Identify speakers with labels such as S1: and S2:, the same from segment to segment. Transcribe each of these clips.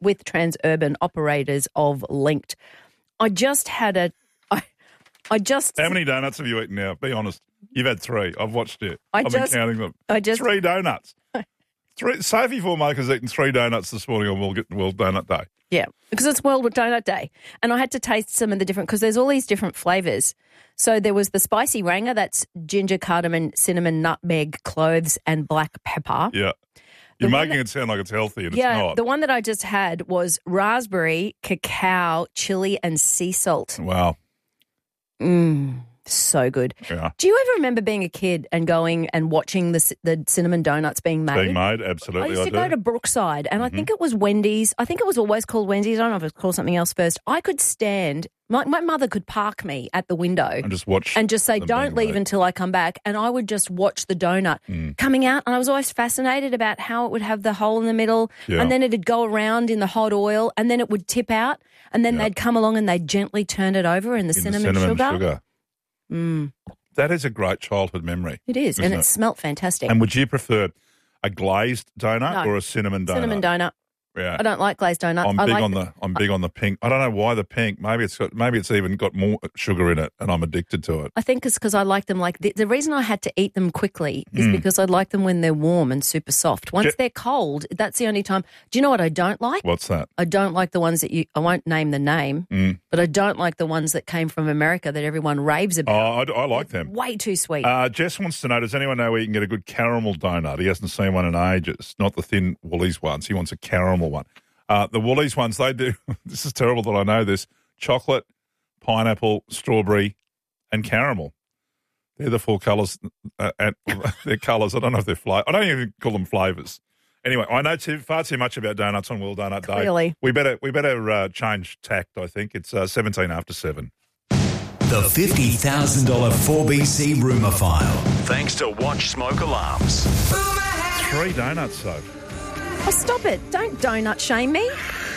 S1: with Transurban operators of Linked. I just had a...
S2: How many donuts have you eaten now? Be honest. You've had 3. I've watched it. I've been counting them. 3 donuts. Sophie Formaker's eaten 3 donuts this morning on World Donut Day.
S1: Yeah, because it's World Donut Day. And I had to taste some of the different, because there's all these different flavours. So there was the spicy ranger, that's ginger, cardamom, cinnamon, nutmeg, cloves, and black pepper.
S2: Yeah. You're making it sound like it's healthy, and it's not.
S1: The one that I just had was raspberry, cacao, chili, and sea salt.
S2: Wow.
S1: So good.
S2: Yeah.
S1: Do you ever remember being a kid and going and watching the cinnamon donuts being made?
S2: Being made, absolutely.
S1: I used to go to Brookside, and I think it was Wendy's. I think it was always called Wendy's. I don't know if it was called something else first. I could stand. My mother could park me at the window
S2: and just watch
S1: and just say, "Don't leave until I come back." And I would just watch the donut coming out, and I was always fascinated about how it would have the hole in the middle, and then it'd go around in the hot oil, and then it would tip out, and then they'd come along and they'd gently turn it over in the cinnamon sugar.
S2: That is a great childhood memory.
S1: It is, and it smelt fantastic.
S2: And would you prefer a glazed donut or a cinnamon donut?
S1: Cinnamon donut.
S2: Yeah.
S1: I don't like glazed donuts.
S2: I'm big on the pink. I don't know why the pink. Maybe it's even got more sugar in it, and I'm addicted to it.
S1: I think it's because I like them like the reason I had to eat them quickly is because I like them when they're warm and super soft. Once they're cold, that's the only time. Do you know what I don't like?
S2: What's that?
S1: I don't like the ones that I won't name the name, but I don't like the ones that came from America that everyone raves about.
S2: Oh, I like them.
S1: Way too sweet.
S2: Jess wants to know, does anyone know where you can get a good caramel donut? He hasn't seen one in ages. Not the thin Woolies ones. He wants a caramel one. The Woolies ones, they do, this is terrible that I know this, chocolate, pineapple, strawberry, and caramel. They're the 4 colours. They're colours. I don't know if they're flavours. I don't even call them flavours. Anyway, I know far too much about donuts on World Donut Day.
S1: Really?
S2: We better change tact, I think. It's 17 after 7.
S3: The $50,000 4BC rumour file. Thanks to Watch Smoke Alarms.
S2: 3 donuts, though.
S1: Oh, stop it. Don't donut shame me.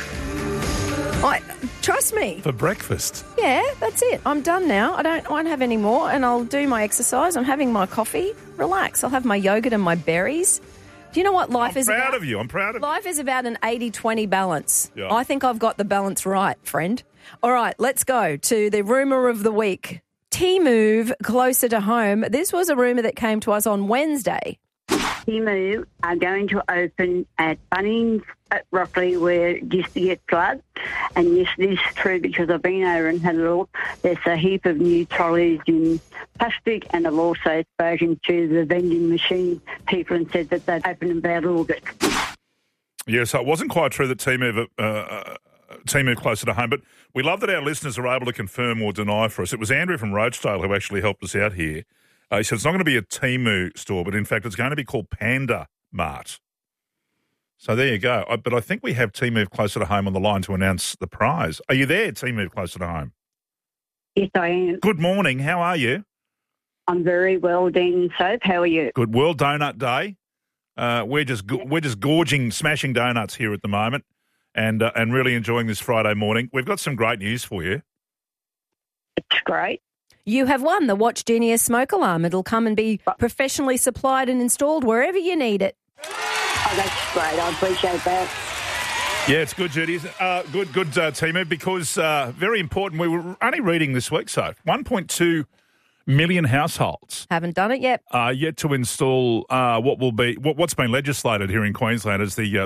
S1: Trust me.
S2: For breakfast?
S1: Yeah, that's it. I'm done now. I won't have any more, and I'll do my exercise. I'm having my coffee. Relax. I'll have my yogurt and my berries. Do you know what life is about?
S2: I'm proud of you. I'm proud of you.
S1: Life is about an 80-20 balance.
S2: Yeah.
S1: I think I've got the balance right, friend. All right, let's go to the rumour of the week. Temu closer to home. This was a rumour that came to us on Wednesday.
S4: Temu are going to open at Bunnings at Rockley, where it used to get floods. And yes, this is true because I've been over and had a look. There's a heap of new trolleys in plastic, and I've also spoken to the vending machine people and said that they'd open in about August.
S2: Yeah, so it wasn't quite true that Temu closer to home, but we love that our listeners are able to confirm or deny for us. It was Andrew from Roachdale who actually helped us out here. He said it's not going to be a Temu store, but in fact it's going to be called Panda Mart. So there you go. But I think we have Temu closer to home on the line to announce the prize. Are you there, Temu closer to home?
S4: Yes, I am.
S2: Good morning. How are you?
S4: I'm very well, Dean and Soap. How are you?
S2: Good. World Donut Day. We're just gorging, smashing donuts here at the moment, and really enjoying this Friday morning. We've got some great news for you.
S4: It's great.
S1: You have won the Watch Genius smoke alarm. It'll come and be professionally supplied and installed wherever you need it.
S4: Oh, that's great. I appreciate that.
S2: Yeah, it's good, Judy. Good, Temu, because very important. We were only reading this week, so 1.2 million households
S1: haven't done it yet.
S2: Yet to install what's been legislated here in Queensland as the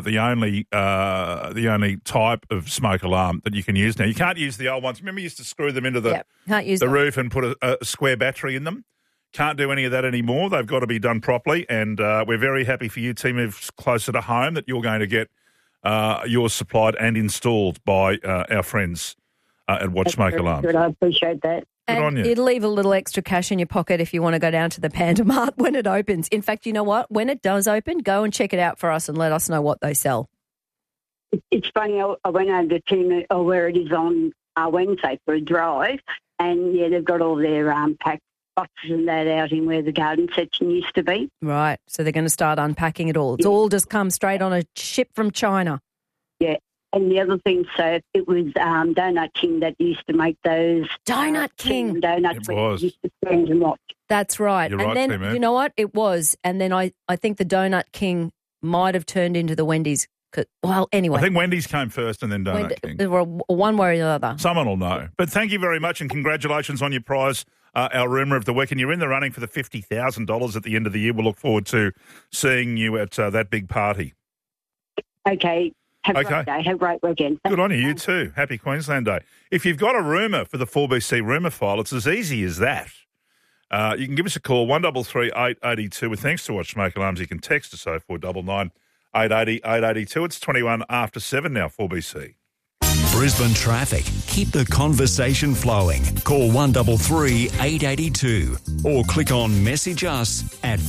S2: only type of smoke alarm that you can use now. You can't use the old ones. Remember, you used to screw them into the roof and put a square battery in them. Can't do any of that anymore. They've got to be done properly, and we're very happy for you, Temu closer to home, that you're going to get yours supplied and installed by our friends at Watch Smoke Alarms.
S4: Good. I appreciate that.
S1: And it'll leave a little extra cash in your pocket if you want to go down to the Panda Mart when it opens. In fact, you know what? When it does open, go and check it out for us and let us know what they sell.
S4: It's funny, I went over to Temu, where it is on Wednesday for a drive, and, yeah, they've got all their packed boxes and that out in where the garden section used to be.
S1: Right, so they're going to start unpacking it all. It's all just come straight on a ship from China.
S4: Yeah. And the other thing, so it was Donut King that used to make those.
S1: Donut King.
S4: Donuts.
S2: It was.
S4: Used to stand and watch.
S1: That's right.
S2: You're
S1: and
S2: right,
S1: then,
S2: man.
S1: you know what? It was. And then I think the Donut King might have turned into the Wendy's Well, anyway.
S2: I think Wendy's came first and then Donut King.
S1: There were one way or the other.
S2: Someone will know. But thank you very much and congratulations on your prize, our rumour of the week. And you're in the running for the $50,000 at the end of the year. We'll look forward to seeing you at that big party.
S4: Okay. Have a great day. Have a great weekend.
S2: Good on you. You too. Happy Queensland Day. If you've got a rumour for the 4BC rumour file, it's as easy as that. You can give us a call, 133 882. With thanks to Watch Smoke Alarms, you can text us 0499 880 882. It's 21 after 7 now, 4BC.
S3: Brisbane traffic. Keep the conversation flowing. Call 133 882 or click on message us at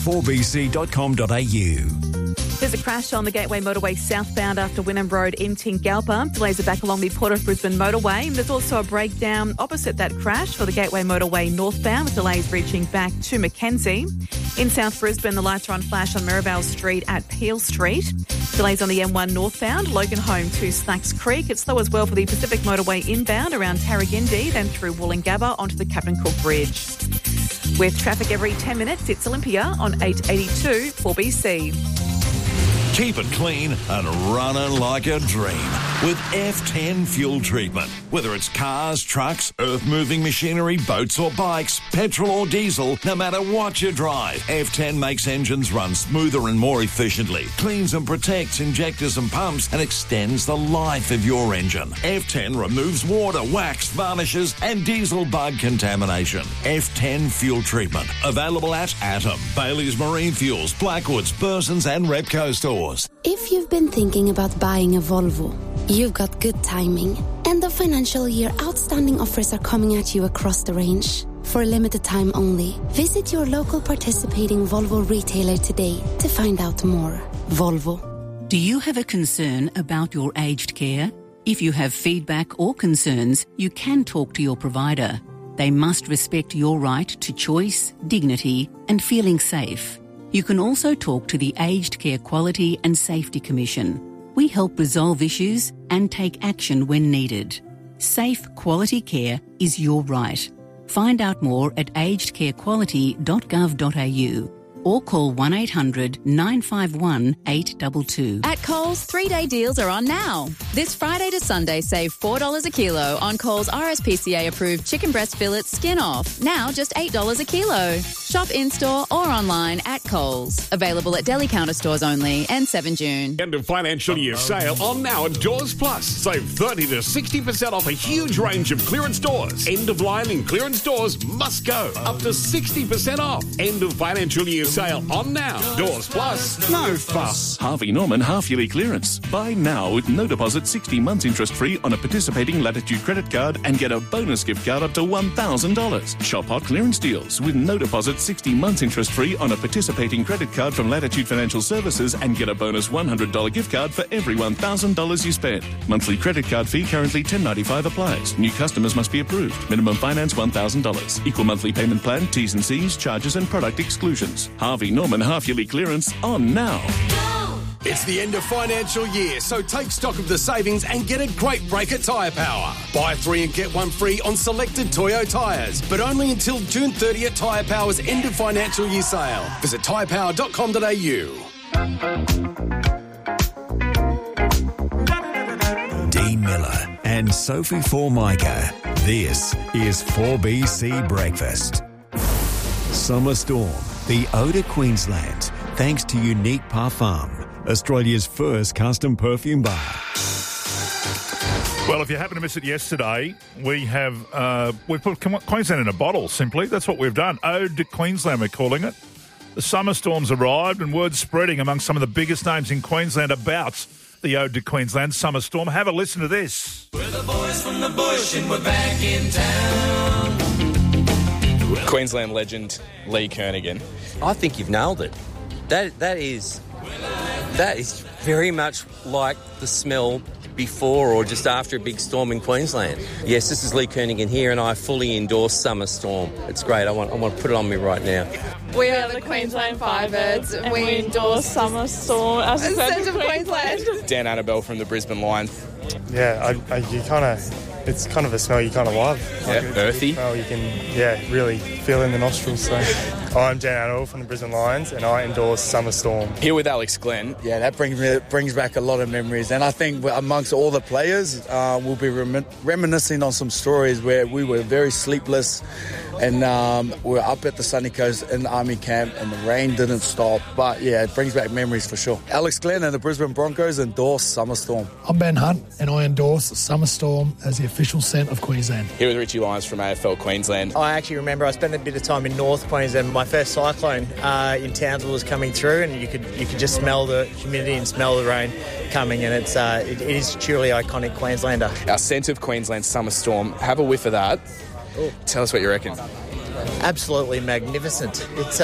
S3: 4bc.com.au.
S5: There's a crash on the Gateway Motorway southbound after Wynnum Road in Tingalpa. Delays are back along the Port of Brisbane Motorway. There's also a breakdown opposite that crash for the Gateway Motorway northbound, with delays reaching back to Mackenzie. In South Brisbane, the lights are on flash on Mirabelle Street at Peel Street. Delays on the M1 northbound, Logan Home to Slacks Creek. It's slow as well for the Pacific Motorway inbound around Tarragindi, then through Wollongabba onto the Captain Cook Bridge. With traffic every 10 minutes, it's Olympia on 882 4BC.
S3: Keep it clean and running like a dream with F10 fuel treatment. Whether it's cars, trucks, earth-moving machinery, boats or bikes, petrol or diesel, no matter what you drive, F10 makes engines run smoother and more efficiently, cleans and protects injectors and pumps, and extends the life of your engine. F10 removes water, wax, varnishes and diesel bug contamination. F10 fuel treatment. Available at Atom, Bailey's Marine Fuels, Blackwoods, Burson's and Repco stores.
S6: If you've been thinking about buying a Volvo, you've got good timing. End of financial year outstanding offers are coming at you across the range. For a limited time only, visit your local participating Volvo retailer today to find out more. Volvo.
S7: Do you have a concern about your aged care? If you have feedback or concerns, you can talk to your provider. They must respect your right to choice, dignity, and feeling safe. You can also talk to the Aged Care Quality and Safety Commission. We help resolve issues and take action when needed. Safe, quality care is your right. Find out more at agedcarequality.gov.au or call 1800 951 822.
S8: At Coles, 3-day deals are on now. This Friday to Sunday, save $4 a kilo on Coles RSPCA-approved chicken breast fillets skin off. Now just $8 a kilo. Shop in-store or online at Coles. Available at deli counter stores only and 7 June.
S9: End of financial year sale on now at Doors Plus. Save 30 to 60% off a huge range of clearance doors. End of line and clearance doors must go. Up to 60% off. End of financial year sale on now. Doors Plus, no fuss.
S10: Harvey Norman half-yearly clearance. Buy now with no deposit, 60 months interest-free on a participating Latitude credit card and get a bonus gift card up to $1,000. Shop hot clearance deals with no deposit, 60 months interest-free on a participating credit card from Latitude Financial Services and get a bonus $100 gift card for every $1,000 you spend. Monthly credit card fee currently $10.95 applies. New customers must be approved. Minimum finance $1,000. Equal monthly payment plan, T's and C's, charges and product exclusions. Harvey Norman half-yearly clearance on now.
S9: It's the end of financial year, so take stock of the savings and get a great break at Tyre Power. Buy 3 and get 1 free on selected Toyo tyres, but only until June 30 at Tyre Power's end of financial year sale. Visit tyrepower.com.au.
S3: Dean Miller and Sophie Formica. This is 4BC Breakfast. Summer Storm, the ode of Queensland, thanks to Unique Parfum, Australia's first custom perfume bar.
S2: Well, if you happen to miss it yesterday, we put Queensland in a bottle, simply. That's what we've done. Ode to Queensland, we're calling it. The summer storm's arrived and word's spreading among some of the biggest names in Queensland about the Ode to Queensland Summer Storm. Have a listen to this.
S11: We're the boys from the bush and we're back in town.
S12: Queensland legend Lee Kernaghan.
S13: I think you've nailed it. That is very much like the smell before or just after a big storm in Queensland. Yes, this is Lee Kernaghan here, and I fully endorse Summer Storm. It's great. I want to put it on me right now.
S14: We are the Queensland Firebirds, and we endorse Summer Storm as a sense of Queensland.
S12: Dan Annabelle from the Brisbane Lions.
S15: Yeah, it's kind of a smell you kind of love.
S12: Yeah, earthy.
S15: Smell you can, really feel in the nostrils. So I'm Dan Adel from the Brisbane Lions, and I endorse Summer Storm.
S12: Here with Alex Glenn.
S16: Yeah, that brings back a lot of memories, and I think amongst all the players, we'll be reminiscing on some stories where we were very sleepless, and we were up at the sunny coast in the army camp, and the rain didn't stop. But yeah, it brings back memories for sure. Alex Glenn and the Brisbane Broncos endorse Summer Storm.
S17: I'm Ben Hunt, and I endorse Summer Storm as the official scent of Queensland.
S12: Here with Richie Lyons from AFL Queensland.
S18: I actually remember I spent a bit of time in North Queensland. My first cyclone in Townsville was coming through, and you could just smell the humidity and smell the rain coming, and it is truly iconic Queenslander.
S12: Our scent of Queensland, Summer Storm. Have a whiff of that. Ooh. Tell us what you reckon.
S18: Absolutely magnificent.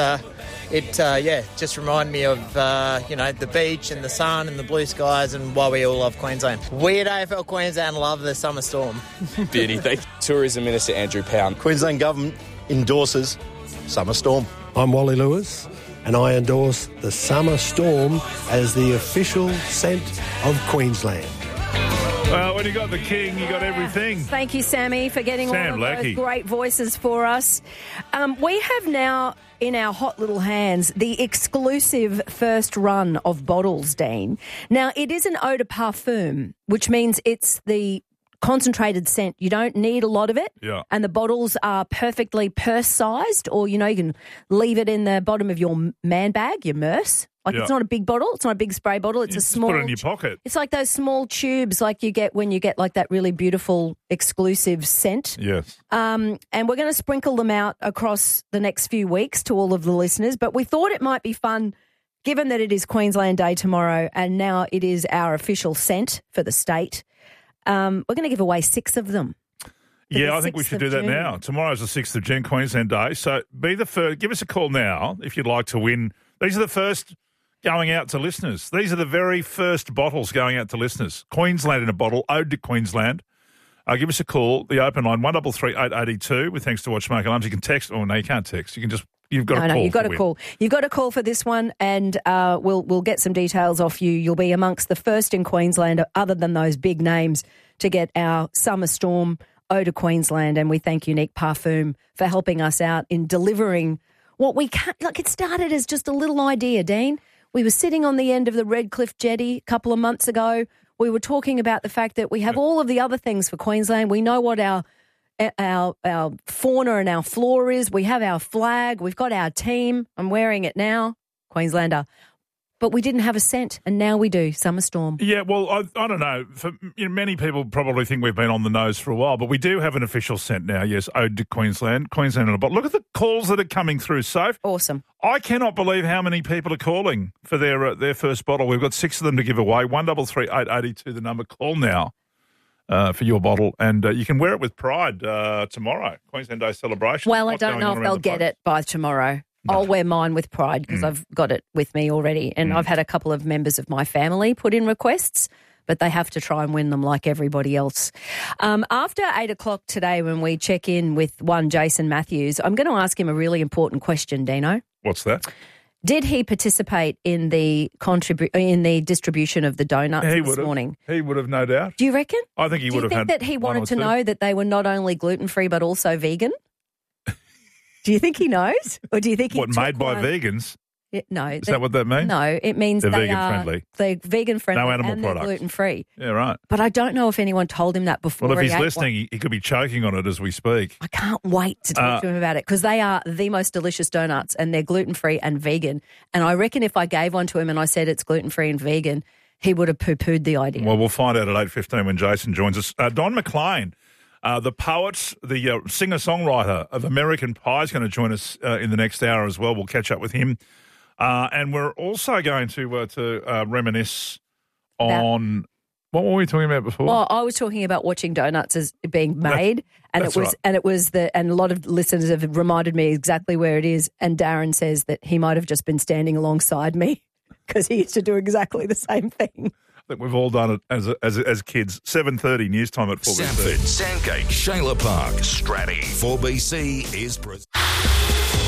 S18: It just reminded me of the beach and the sun and the blue skies, and why we all love Queensland. We at AFL Queensland love the Summer Storm.
S12: Beauty. Thank you. Tourism Minister Andrew Pound.
S19: Queensland Government endorses Summer Storm. I'm Wally Lewis, and I endorse the Summer Storm as the official scent of Queensland.
S2: Well, when you got the king, you got everything.
S1: Thank you, Sammy, for getting all of those great voices for us. We have now in our hot little hands the exclusive first run of bottles, Dean. Now, it is an eau de parfum, which means it's the concentrated scent. You don't need a lot of it.
S2: Yeah.
S1: And the bottles are perfectly purse-sized, or, you can leave it in the bottom of your man bag, your Merce. It's not a big bottle. It's not a big spray bottle. It's a small.
S2: Put it in your pocket.
S1: It's like those small tubes like you get when you get like that really beautiful exclusive scent.
S2: Yes.
S1: And we're going to sprinkle them out across the next few weeks to all of the listeners. But we thought it might be fun, given that it is Queensland Day tomorrow and now it is our official scent for the state. We're going to give away 6 of them.
S2: Yeah, I think we should do that
S1: June.
S2: now. Tomorrow's the 6th of June, Queensland Day. So be the first. Give us a call now if you'd like to win. These are the first going out to listeners. These are the very first bottles going out to listeners. Queensland in a bottle, ode to Queensland. Give us a call, the open line, 133 882, with thanks to Watch Smoke Alarms. You can text. Oh, no, you can't text. You can just, you've got to call.
S1: You've got to call. You've got to call for this one, and we'll get some details off you. You'll be amongst the first in Queensland, other than those big names, to get our Summer Storm Eau de Queensland, and we thank Unique Parfum for helping us out in delivering what we can't. Like, it started as just a little idea, Dean. We were sitting on the end of the Redcliffe Jetty a couple of months ago. We were talking about the fact that we have all of the other things for Queensland. We know what our fauna and our flora is. We have our flag. We've got our team. I'm wearing it now, Queenslander. But we didn't have a scent, and now we do. Summer Storm.
S2: Yeah, well, I don't know. Many people probably think we've been on the nose for a while, but we do have an official scent now. Yes, ode to Queensland. Queensland in a bottle. Look at the calls that are coming through, Soph.
S1: Awesome.
S2: I cannot believe how many people are calling for their first bottle. We've got 6 of them to give away. 133 882, the number. Call now for your bottle, and you can wear it with pride tomorrow. Queensland Day celebration.
S1: Well, I don't know if they'll get it by tomorrow. No. I'll wear mine with pride because I've got it with me already. And I've had a couple of members of my family put in requests, but they have to try and win them like everybody else. After 8 o'clock today, when we check in with one Jason Matthews, I'm going to ask him a really important question, Dino.
S2: What's that?
S1: Did he participate in the distribution of the donuts this morning?
S2: He would have, no doubt.
S1: Do you reckon?
S2: I think he would have had.
S1: Do you think that he wanted to know that they were not only gluten-free but also vegan? Do you think he knows? Or do you think
S2: what, made by vegans?
S1: No.
S2: Is that what that means?
S1: No, it means
S2: they're vegan-friendly.
S1: They're vegan-friendly
S2: no animal
S1: and
S2: products.
S1: They're gluten-free.
S2: Yeah, right.
S1: But I don't know if anyone told him that before.
S2: Well, if he's listening, he could be choking on it as we speak.
S1: I can't wait to talk to him about it because they are the most delicious donuts and they're gluten-free and vegan. And I reckon if I gave one to him and I said it's gluten-free and vegan, he would have poo-pooed the idea.
S2: Well, we'll find out at 8:15 when Jason joins us. Don McLean. The poet, the singer-songwriter of American Pie is going to join us in the next hour as well. We'll catch up with him. And we're also going to reminisce on what were we talking about before?
S1: Well, I was talking about watching donuts as being made, and it was right. And a lot of listeners have reminded me exactly where it is. And Darren says that he might have just been standing alongside me because he used to do exactly the same thing.
S2: I think we've all done it as kids. 7:30 news time at 4BC.
S3: Sanford, Sandgate, Shayla Park, Stratty. 4BC is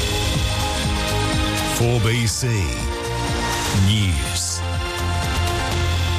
S3: 4BC News.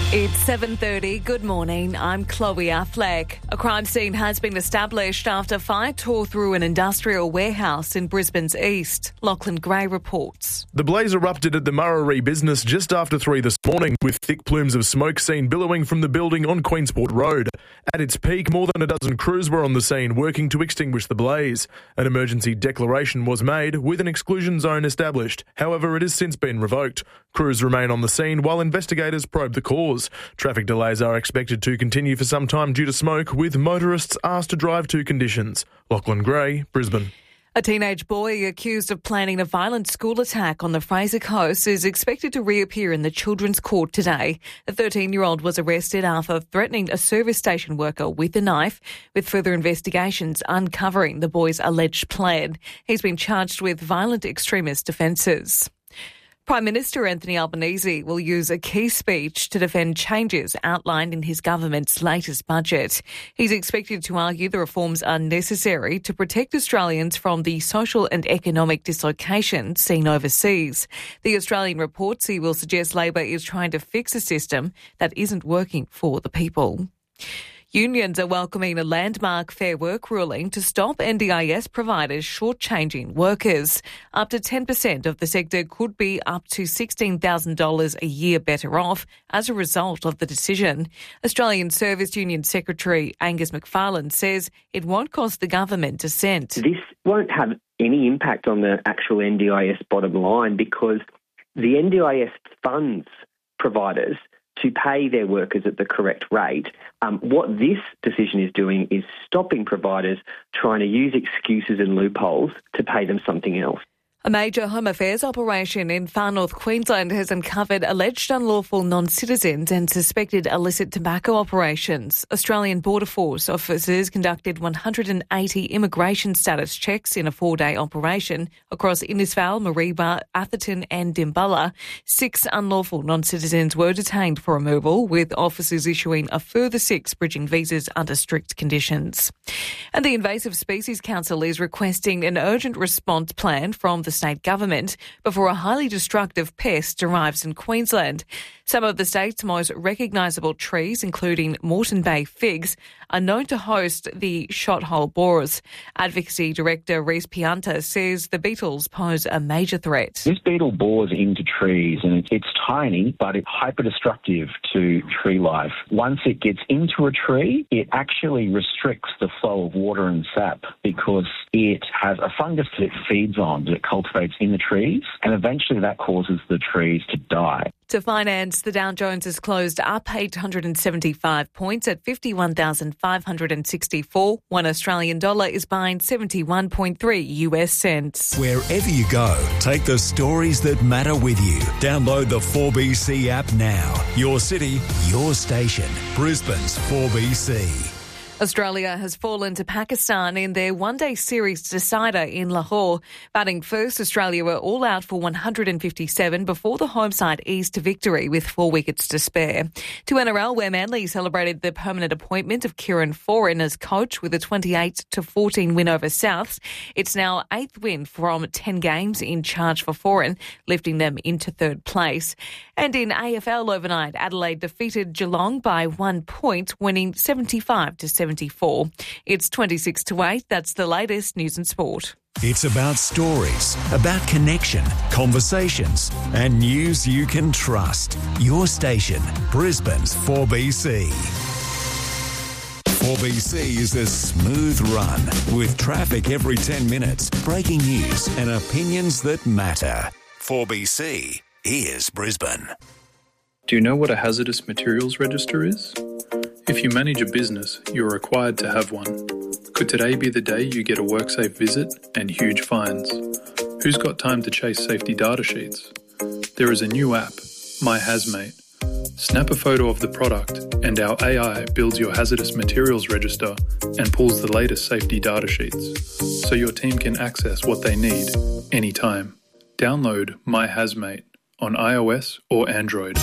S5: It's 7:30. Good morning. I'm Chloe Affleck. A crime scene has been established after fire tore through an industrial warehouse in Brisbane's east. Lachlan Gray reports.
S20: The blaze erupted at the Murray business just after 3 this morning, with thick plumes of smoke seen billowing from the building on Queensport Road. At its peak, more than a dozen crews were on the scene working to extinguish the blaze. An emergency declaration was made with an exclusion zone established. However, it has since been revoked. Crews remain on the scene while investigators probe the cause. Traffic delays are expected to continue for some time due to smoke, with motorists asked to drive to conditions. Lachlan Gray, Brisbane.
S5: A teenage boy accused of planning a violent school attack on the Fraser Coast is expected to reappear in the Children's Court today. The 13-year-old was arrested after threatening a service station worker with a knife, with further investigations uncovering the boy's alleged plan. He's been charged with violent extremist offences. Prime Minister Anthony Albanese will use a key speech to defend changes outlined in his government's latest budget. He's expected to argue the reforms are necessary to protect Australians from the social and economic dislocation seen overseas. The Australian reports he will suggest Labor is trying to fix a system that isn't working for the people. Unions are welcoming a landmark Fair Work ruling to stop NDIS providers shortchanging workers. Up to 10% of the sector could be up to $16,000 a year better off as a result of the decision. Australian Service Union Secretary Angus McFarlane says it won't cost the government a cent.
S21: This won't have any impact on the actual NDIS bottom line because the NDIS funds providers to pay their workers at the correct rate. What this decision is doing is stopping providers trying to use excuses and loopholes to pay them something else.
S5: A major Home Affairs operation in far north Queensland has uncovered alleged unlawful non-citizens and suspected illicit tobacco operations. Australian Border Force officers conducted 180 immigration status checks in a 4-day operation across Innisfail, Mareeba, Atherton and Dimbala. 6 unlawful non-citizens were detained for removal, with officers issuing a further 6 bridging visas under strict conditions. And the Invasive Species Council is requesting an urgent response plan from the state government before a highly destructive pest arrives in Queensland. Some of the state's most recognisable trees, including Moreton Bay figs, are known to host the shot-hole borers. Advocacy Director Reece Pianta says the beetles pose a major threat.
S22: This beetle bores into trees and it's tiny, but it's hyper-destructive to tree life. Once it gets into a tree, it actually restricts the flow of water and sap because it has a fungus that it feeds on, that it cultivates in the trees, and eventually that causes the trees to die.
S5: To finance, the Dow Jones has closed up 875 points at 51,564. One Australian dollar is buying 71.3 US cents.
S23: Wherever you go, take the stories that matter with you. Download the 4BC app now. Your city, your station. Brisbane's 4BC.
S5: Australia has fallen to Pakistan in their one-day series decider in Lahore. Batting first, Australia were all out for 157 before the home side eased to victory with 4 wickets to spare. To NRL, where Manly celebrated the permanent appointment of Kieran Foran as coach with a 28-14 win over Souths. It's now 8th win from 10 games in charge for Foran, lifting them into 3rd place. And in AFL overnight, Adelaide defeated Geelong by 1 point, winning 75-74. It's 26-8. That's the latest news and sport.
S23: It's about stories, about connection, conversations, and news you can trust. Your station, Brisbane's 4BC. 4BC is a smooth run with traffic every 10 minutes, breaking news and opinions that matter. 4BC, here's Brisbane.
S24: Do you know what a hazardous materials register is? If you manage a business, you're required to have one. Could today be the day you get a WorkSafe visit and huge fines? Who's got time to chase safety data sheets? There is a new app, My Hazmate. Snap a photo of the product and our AI builds your hazardous materials register and pulls the latest safety data sheets, so your team can access what they need anytime. Download My Hazmate on iOS or Android.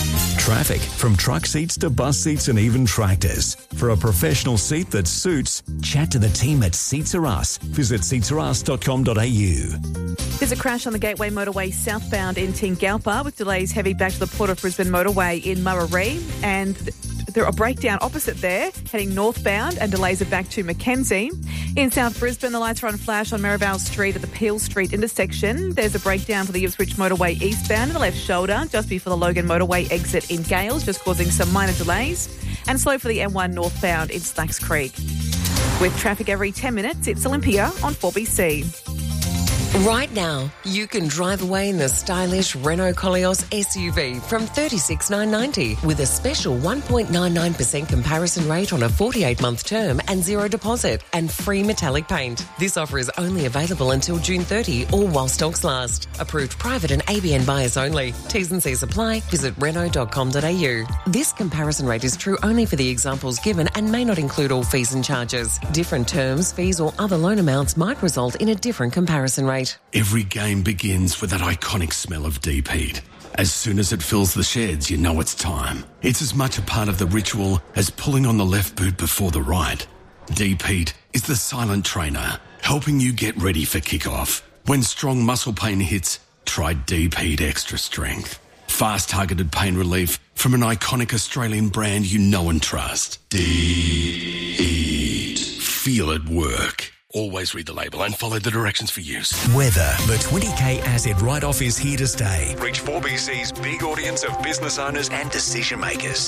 S23: Traffic, from truck seats to bus seats and even tractors. For a professional seat that suits, chat to the team at Seats Are Us. Visit seatsareus.com.au.
S5: There's a crash on the Gateway Motorway southbound in Tingalpa with delays heavy back to the Port of Brisbane Motorway in Murray, and there's a breakdown opposite there, heading northbound, and delays are back to Mackenzie. In South Brisbane, the lights are on flash on Maribel Street at the Peel Street intersection. There's a breakdown for the Ipswich Motorway eastbound in the left shoulder, just before the Logan Motorway exit in Gales, just causing some minor delays. And slow for the M1 northbound in Slacks Creek. With traffic every 10 minutes, it's Olympia on 4BC.
S4: Right now, you can drive away in the stylish Renault Koleos SUV from $36,990 with a special 1.99% comparison rate on a 48-month term and zero deposit and free metallic paint. This offer is only available until June 30 or while stocks last. Approved private and ABN buyers only. T's and C's apply. Visit Renault.com.au. This comparison rate is true only for the examples given and may not include all fees and charges. Different terms, fees or other loan amounts might result in a different comparison rate.
S9: Every game begins with that iconic smell of deep heat. As soon as it fills the sheds, you know it's time. It's as much a part of the ritual as pulling on the left boot before the right. Deep heat is the silent trainer, helping you get ready for kickoff. When strong muscle pain hits, try Deep Heat Extra Strength. Fast targeted pain relief from an iconic Australian brand you know and trust. Deep Heat. Feel it work. Always read the label and follow the directions for use.
S23: Weather. The 20K asset write-off is here to stay. Reach 4BC's big audience of business owners and decision makers.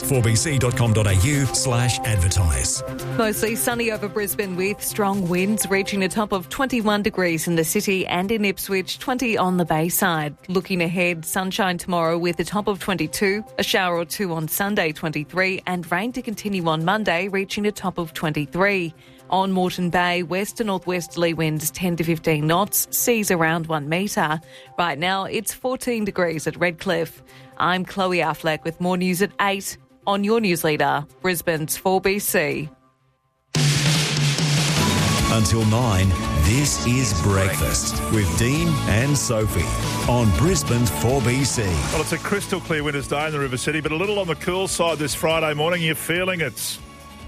S23: 4bc.com.au/advertise.
S5: Mostly sunny over Brisbane with strong winds reaching a top of 21 degrees in the city and in Ipswich, 20 on the Bayside. Looking ahead, sunshine tomorrow with a top of 22, a shower or two on Sunday, 23, and rain to continue on Monday, reaching a top of 23. On Moreton Bay, west to northwesterly winds 10 to 15 knots, seas around 1 metre. Right now, it's 14 degrees at Redcliffe. I'm Chloe Affleck with more news at 8 on your news leader, Brisbane's 4BC.
S23: Until 9, this is Breakfast with Dean and Sophie on Brisbane's 4BC.
S2: Well, it's a crystal clear winter's day in the River City, but a little on the cool side this Friday morning. You're feeling it.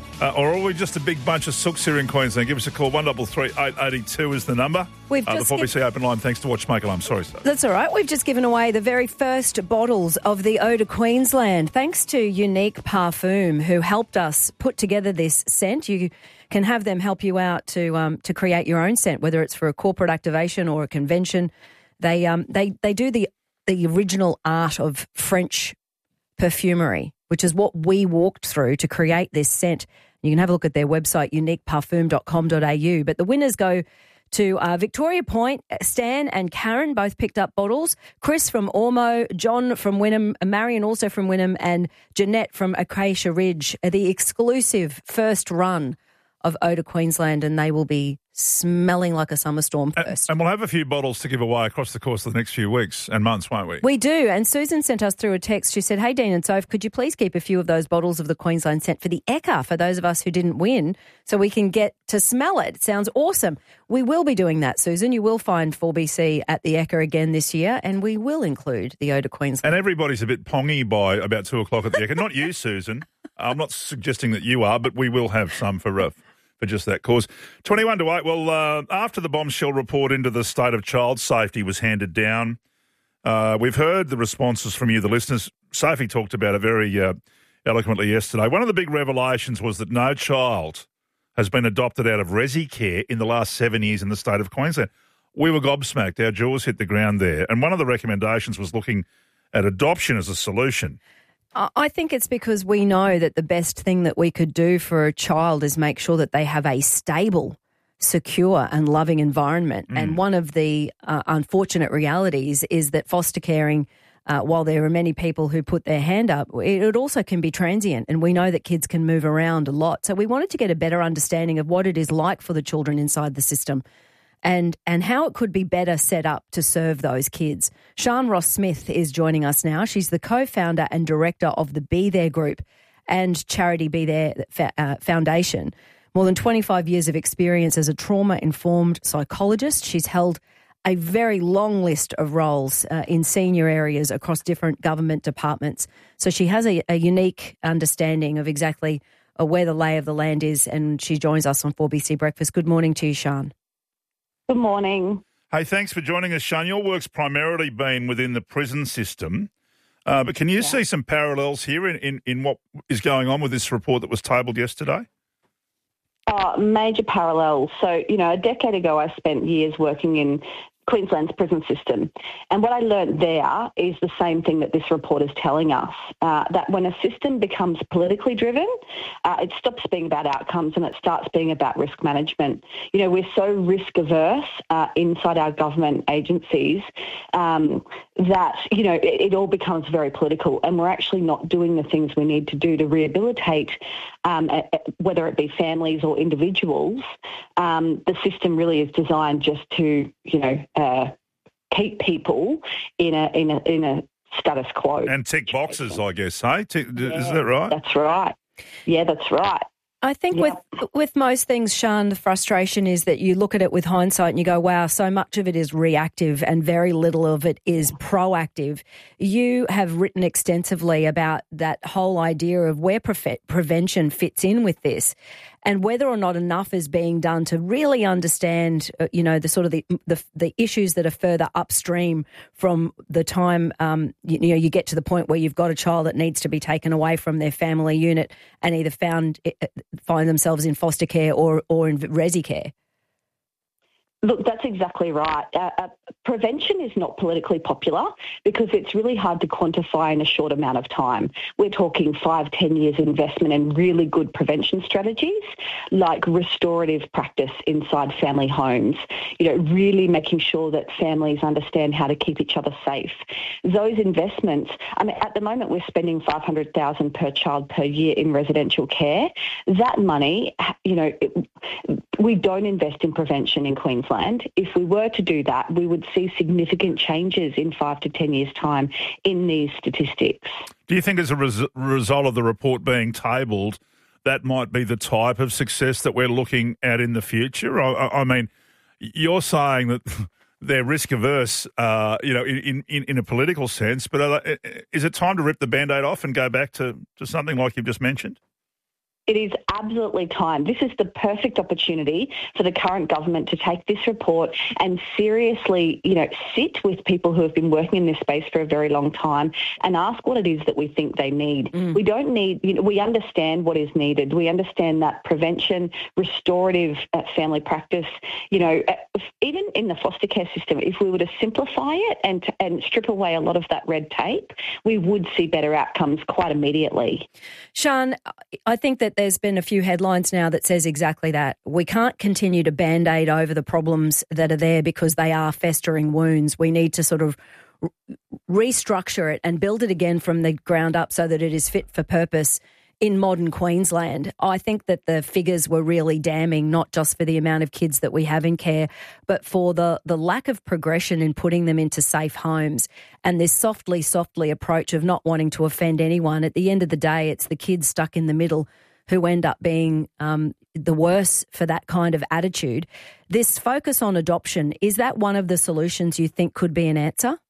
S2: Or are we just a big bunch of sooks here in Queensland? Give us a call. 1338 882 is the number. The 4BC open line. Thanks to Watch Maker. I'm sorry, sir.
S1: That's all right. We've just given away the very first bottles of the Eau de Queensland, thanks to Unique Parfum, who helped us put together this scent. You can have them help you out to create your own scent, whether it's for a corporate activation or a convention. They do the original art of French perfumery, which is what we walked through to create this scent. You can have a look at their website, uniqueparfum.com.au. But the winners go to Victoria Point. Stan and Karen both picked up bottles. Chris from Ormo, John from Wynnum, Marion also from Wynnum, and Jeanette from Acacia Ridge, the exclusive first run of Eau de Queensland, and they will be smelling like a summer storm first.
S2: And we'll have a few bottles to give away across the course of the next few weeks and months, won't we?
S1: We do. And Susan sent us through a text. She said, hey, Dean and Soph, could you please keep a few of those bottles of the Queensland scent for the Ekka, for those of us who didn't win, so we can get to smell it? It sounds awesome. We will be doing that, Susan. You will find 4BC at the Ekka again this year, and we will include the Eau de Queensland.
S2: And everybody's a bit pongy by about 2 o'clock at the Ekka. Not you, Susan. I'm not suggesting that you are, but we will have some for just that cause. 21 to 8. Well, after the bombshell report into the state of child safety was handed down, we've heard the responses from you, the listeners. Sophie talked about it very eloquently yesterday. One of the big revelations was that no child has been adopted out of resi care in the last 7 years in the state of Queensland. We were gobsmacked. Our jaws hit the ground there. And one of the recommendations was looking at adoption as a solution.
S1: I think it's because we know that the best thing that we could do for a child is make sure that they have a stable, secure and loving environment. And one of the unfortunate realities is that foster caring, while there are many people who put their hand up, it also can be transient. And we know that kids can move around a lot. So we wanted to get a better understanding of what it is like for the children inside the system and how it could be better set up to serve those kids. Sian Ross-Smith is joining us now. She's the co-founder and director of the Be There Group and charity Be There Foundation. More than 25 years of experience as a trauma-informed psychologist. She's held a very long list of roles in senior areas across different government departments. So she has a unique understanding of exactly where the lay of the land is, and she joins us on 4BC Breakfast. Good morning to you, Sian.
S6: Good morning.
S2: Hey, thanks for joining us, Sian. Your work's primarily been within the prison system, but can you see some parallels here in what is going on with this report that was tabled yesterday?
S6: Major parallels. So, a decade ago I spent years working in Queensland's prison system. And what I learned there is the same thing that this report is telling us, that when a system becomes politically driven, it stops being about outcomes and it starts being about risk management. We're so risk averse inside our government agencies that, it all becomes very political, and we're actually not doing the things we need to do to rehabilitate, whether it be families or individuals. The system really is designed just to, keep people in a status quo.
S2: And tick boxes, I guess, hey? Is that right?
S6: That's right. Yeah, that's right.
S1: I think with most things, Sian, the frustration is that you look at it with hindsight and you go, wow, so much of it is reactive and very little of it is proactive. You have written extensively about that whole idea of where prevention fits in with this, and whether or not enough is being done to really understand, the sort of the issues that are further upstream from the time, you get to the point where you've got a child that needs to be taken away from their family unit and either find themselves in foster care or in resi care.
S6: Look, that's exactly right. Prevention is not politically popular because it's really hard to quantify in a short amount of time. We're talking 5-10 years investment in really good prevention strategies like restorative practice inside family homes, really making sure that families understand how to keep each other safe. Those investments, at the moment we're spending $500,000 per child per year in residential care. That money, we don't invest in prevention in Queensland. If we were to do that, we would see significant changes in 5 to 10 years' time in these statistics.
S2: Do you think as a result of the report being tabled, that might be the type of success that we're looking at in the future? I mean, you're saying that they're risk averse, in a political sense, but is it time to rip the Band-Aid off and go back to something like you've just mentioned?
S6: It is absolutely time. This is the perfect opportunity for the current government to take this report and seriously, sit with people who have been working in this space for a very long time and ask what it is that we think they need. We don't need, we understand what is needed. We understand that prevention, restorative family practice, even in the foster care system, if we were to simplify it and strip away a lot of that red tape, we would see better outcomes quite immediately.
S1: Sian, I think that there's been a few headlines now that says exactly that. We can't continue to Band-Aid over the problems that are there because they are festering wounds. We need to sort of restructure it and build it again from the ground up so that it is fit for purpose in modern Queensland. I think that the figures were really damning, not just for the amount of kids that we have in care, but for the lack of progression in putting them into safe homes and this softly approach of not wanting to offend anyone. At the end of the day, it's the kids stuck in the middle who end up being the worse for that kind of attitude. This focus on adoption, is that one of the solutions you think could be an answer?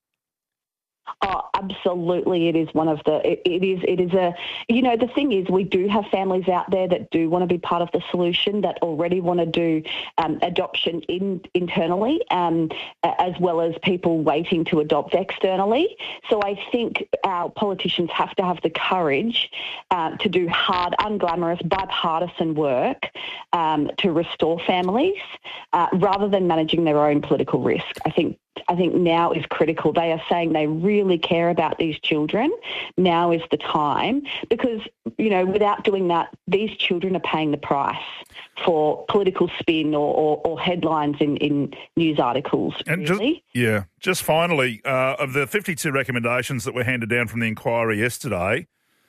S6: Oh, absolutely. It is one of the, it is a, the thing is we do have families out there that do want to be part of the solution, that already want to do adoption internally, as well as people waiting to adopt externally. So I think our politicians have to have the courage to do hard, unglamorous, bipartisan work to restore families rather than managing their own political risk. I think now is critical. They are saying they really care about these children. Now is the time because, without doing that, these children are paying the price for political spin or headlines in news articles.
S2: And
S6: really.
S2: Just finally, of the 52 recommendations that were handed down from the inquiry yesterday,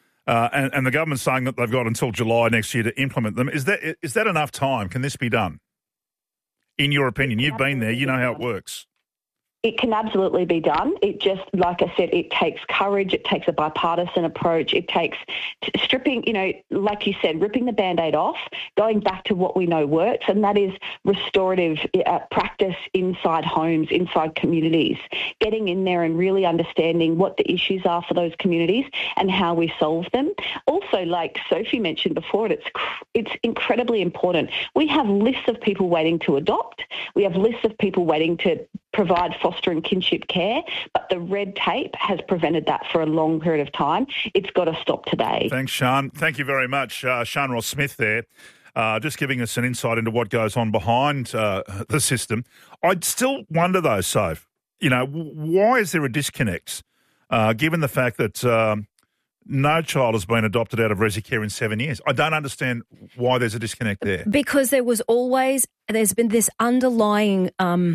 S2: and the government's saying that they've got until July next year to implement them, is that enough time? Can this be done? In your opinion, you've been there, you know how it works.
S6: It can absolutely be done. It just, like I said, it takes courage. It takes a bipartisan approach. It takes stripping, like you said, ripping the Band-Aid off, going back to what we know works, and that is restorative practice inside homes, inside communities, getting in there and really understanding what the issues are for those communities and how we solve them. Also, like Sophie mentioned before, it's incredibly important. We have lists of people waiting to adopt. We have lists of people waiting to provide foster and kinship care, but the red tape has prevented that for a long period of time. It's got to stop today.
S2: Thanks, Sian. Thank you very much. Sian Ross-Smith there, just giving us an insight into what goes on behind the system. I'd still wonder, though, Soph, why is there a disconnect, given the fact that no child has been adopted out of Resicare in 7 years? I don't understand why there's a disconnect there.
S1: Because there's been this underlying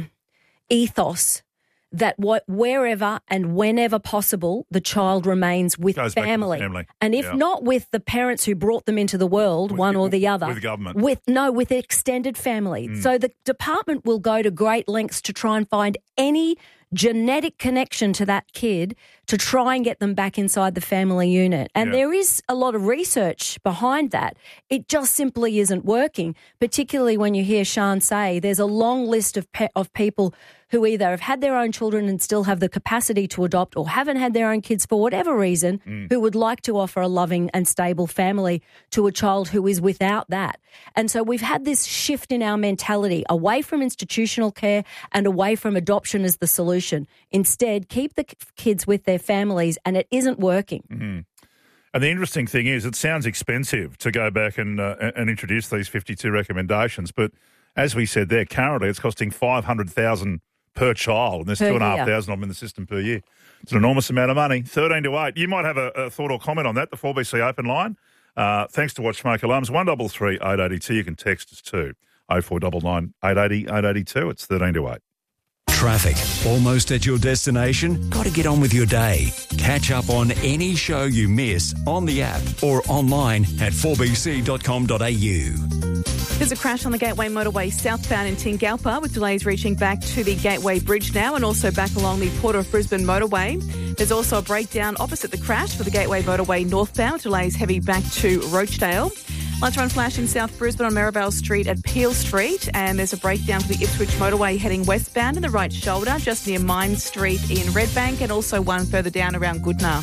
S1: ethos that wherever and whenever possible, the child remains with family. And if not with the parents who brought them into the world, one or the other.
S2: With government.
S1: With extended family. So the department will go to great lengths to try and find any genetic connection to that kid to try and get them back inside the family unit. And there is a lot of research behind that. It just simply isn't working, particularly when you hear Sian say there's a long list of people who either have had their own children and still have the capacity to adopt or haven't had their own kids for whatever reason, who would like to offer a loving and stable family to a child who is without that. And so we've had this shift in our mentality away from institutional care and away from adoption as the solution. Instead, keep the kids with their families, and it isn't working.
S2: Mm-hmm. And the interesting thing is, it sounds expensive to go back and introduce these 52 recommendations, but as we said there, currently it's costing $500,000 per child, and there's 2,500 of them in the system per year. It's an enormous amount of money. 13 to 8. You might have a thought or comment on that, the 4BC open line. Thanks to Watch Smoke Alarms, 133 882. You can text us too, 0499 880 882. It's 13 to 8.
S23: Traffic. Almost at your destination? Got to get on with your day. Catch up on any show you miss on the app or online at 4bc.com.au.
S5: There's a crash on the Gateway Motorway southbound in Tingalpa with delays reaching back to the Gateway Bridge now and also back along the Port of Brisbane Motorway. There's also a breakdown opposite the crash for the Gateway Motorway northbound, delays heavy back to Roachdale. Lights run flash in South Brisbane on Maribel Street at Peel Street, and there's a breakdown for the Ipswich Motorway heading westbound in the right shoulder just near Mine Street in Redbank, and also one further down around Goodna.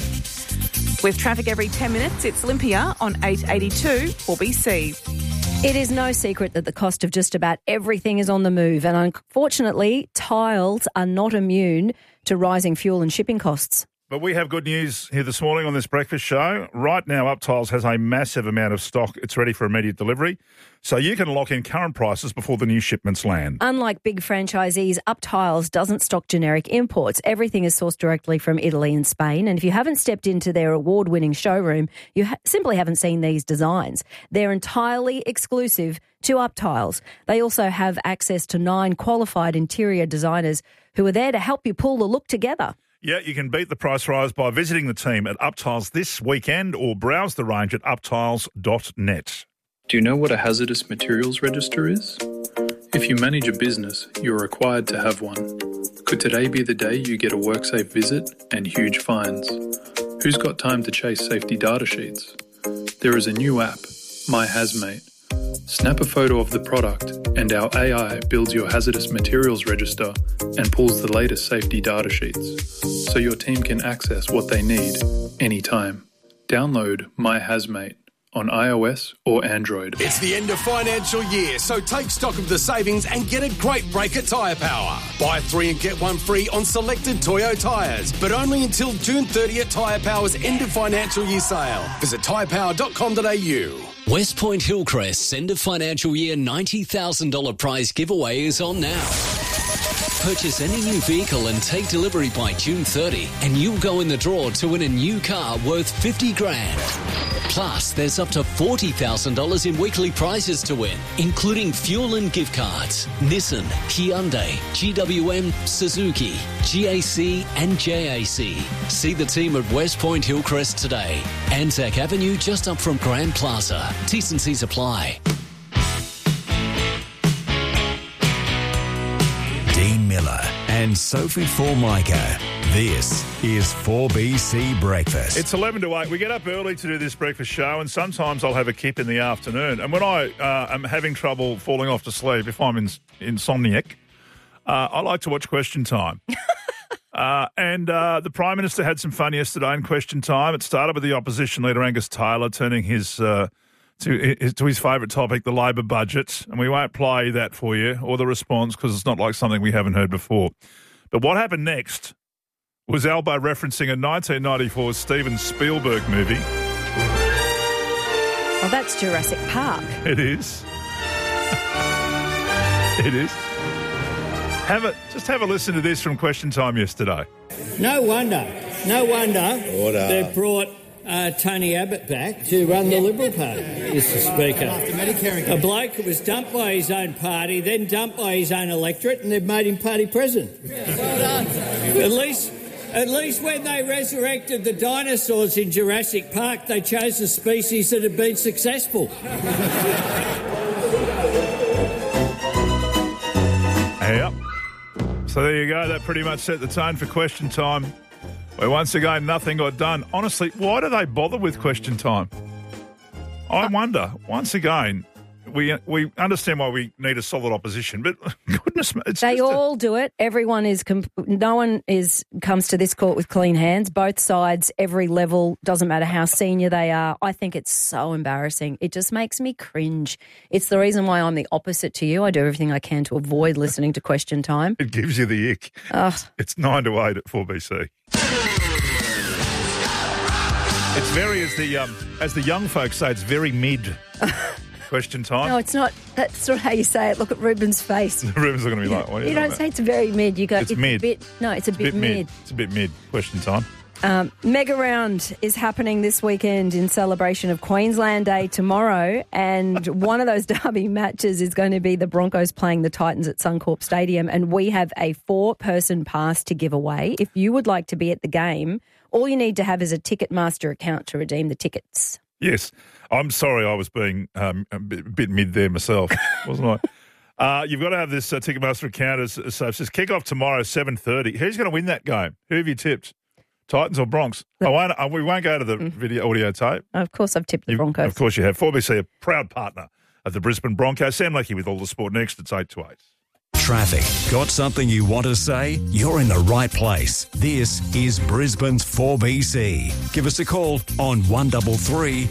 S5: With traffic every 10 minutes, it's Olympia on 882 4BC.
S1: It is no secret that the cost of just about everything is on the move, and unfortunately, tiles are not immune to rising fuel and shipping costs.
S2: But we have good news here this morning on this breakfast show. Right now, Up Tiles has a massive amount of stock. It's ready for immediate delivery, so you can lock in current prices before the new shipments land.
S1: Unlike big franchisees, Up Tiles doesn't stock generic imports. Everything is sourced directly from Italy and Spain, and if you haven't stepped into their award-winning showroom, you simply haven't seen these designs. They're entirely exclusive to Up Tiles. They also have access to 9 qualified interior designers who are there to help you pull the look together.
S2: Yeah, you can beat the price rise by visiting the team at Up Tiles this weekend or browse the range at uptiles.net.
S24: Do you know what a hazardous materials register is? If you manage a business, you're required to have one. Could today be the day you get a WorkSafe visit and huge fines? Who's got time to chase safety data sheets? There is a new app, My Hazmate. Snap a photo of the product and our AI builds your hazardous materials register and pulls the latest safety data sheets so your team can access what they need anytime. Download My Hazmate on iOS or Android.
S9: It's the end of financial year, so take stock of the savings and get a great break at Tyre Power. Buy 3 and get 1 free on selected Toyo tyres, but only until June 30 at Tyre Power's end of financial year sale. Visit tyrepower.com.au.
S7: West Point Hillcrest's end of financial year $90,000 prize giveaway is on now. Purchase any new vehicle and take delivery by June 30 and you'll go in the draw to win a new car worth $50,000. Plus, there's up to $40,000 in weekly prizes to win, including fuel and gift cards. Nissan, Hyundai, GWM, Suzuki, GAC and JAC. See the team at West Point Hillcrest today. Anzac Avenue just up from Grand Plaza. T's and C's apply.
S23: Dean Miller and Sophie Formica. This is 4BC Breakfast.
S2: It's 11 to 8. We get up early to do this breakfast show, and sometimes I'll have a kip in the afternoon. And when I am having trouble falling off to sleep, if I'm insomniac, I like to watch Question Time. And the Prime Minister had some fun yesterday in Question Time. It started with the opposition leader, Angus Taylor, turning his to his favourite topic, the Labor budget. And we won't play that for you or the response because it's not like something we haven't heard before. But what happened next was Albo referencing a 1994 Steven Spielberg movie.
S1: Oh, that's Jurassic Park.
S2: It is. It is. Just have a listen to this from Question Time yesterday.
S8: No wonder they brought Tony Abbott back to run the Liberal Party, Mr. Speaker. A bloke who was dumped by his own party, then dumped by his own electorate, and they've made him party president. Well done. At least when they resurrected the dinosaurs in Jurassic Park, they chose a species that had been successful.
S2: Yep. So there you go. That pretty much set the tone for Question Time, where once again nothing got done. Honestly, why do they bother with Question Time? I wonder. Once again, we understand why we need a solid opposition, but goodness,
S1: they all do it. Everyone is. No one comes to this court with clean hands. Both sides, every level, doesn't matter how senior they are. I think it's so embarrassing. It just makes me cringe. It's the reason why I'm the opposite to you. I do everything I can to avoid listening to Question Time.
S2: It gives you the ick. It's 9 to 8 at 4BC. It's very, as the young folks say, it's very mid. Question Time.
S1: No, it's not. That's not how you say it. Look at Ruben's face.
S2: Ruben's going to be like, what are
S1: you don't say it's very mid. You go,
S2: it's mid.
S1: It's a bit mid.
S2: It's a bit mid. Question Time.
S1: Mega Round is happening this weekend in celebration of Queensland Day tomorrow, and one of those derby matches is going to be the Broncos playing the Titans at Suncorp Stadium, and we have a 4-person pass to give away. If you would like to be at the game, all you need to have is a Ticketmaster account to redeem the tickets.
S2: Yes. I'm sorry I was being a bit mid there myself, wasn't I? You've got to have this Ticketmaster account, as Soph says. Kick off tomorrow, 7:30. Who's going to win that game? Who have you tipped? Titans or Bronx? We won't go to the audio tape.
S1: Of course I've tipped the Broncos.
S2: Of course you have. 4BC, a proud partner of the Brisbane Broncos. Sam Leckie with all the sport next. It's 8 to 8.
S23: Traffic. Got something you want to say? You're in the right place. This is Brisbane's 4BC. Give us a call on 133